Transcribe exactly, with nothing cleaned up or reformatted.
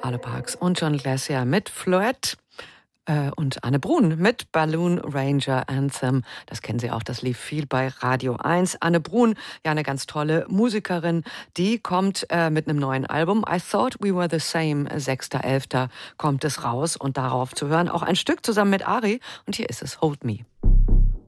Arlo Parks und John Glacier mit Floette. Und Anne Brun mit Balloon Ranger Anthem. Das kennen Sie auch, das lief viel bei Radio eins. Anne Brun, ja eine ganz tolle Musikerin, die kommt äh, mit einem neuen Album. I Thought We Were the Same, sechster elfter kommt es raus. Und darauf zu hören auch ein Stück zusammen mit Ari. Und hier ist es, Hold Me.